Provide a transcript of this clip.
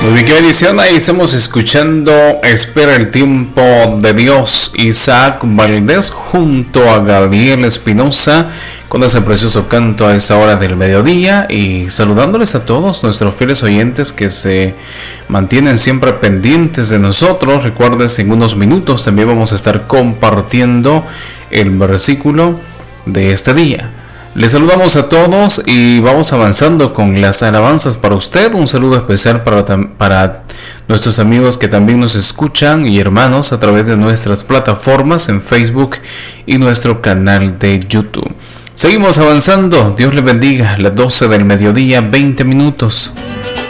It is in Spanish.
Muy bien, qué bendición. Ahí estamos escuchando Espera el tiempo de Dios, Isaac Valdés junto a Gabriel Espinosa con ese precioso canto a esa hora del mediodía, y saludándoles a todos nuestros fieles oyentes que se mantienen siempre pendientes de nosotros. Recuerden, en unos minutos también vamos a estar compartiendo el versículo de este día. Les saludamos a todos y vamos avanzando con las alabanzas para usted. Un saludo especial para nuestros amigos que también nos escuchan y hermanos a través de nuestras plataformas en Facebook y nuestro canal de YouTube. Seguimos avanzando. Dios les bendiga. Las 12 del mediodía, 20 minutos.